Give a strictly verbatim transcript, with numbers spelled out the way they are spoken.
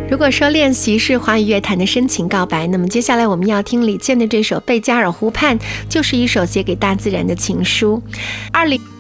如果说练习是华语乐坛的深情告白，那么接下来我们要听李健的这首《贝加尔湖畔》，就是一首写给大自然的情书。二零